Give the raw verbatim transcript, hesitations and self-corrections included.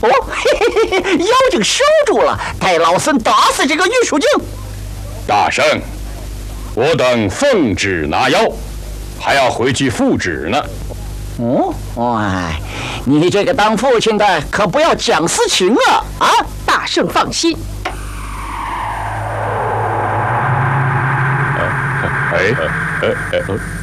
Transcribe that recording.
哦，嘿嘿嘿嘿，妖精收住了，带老孙打死这个玉树精。 大圣，我等奉旨拿妖，还要回去复旨呢。 哦，哎，你这个当父亲的可不要讲私情啊！啊， 大圣放心。 哎哎哎！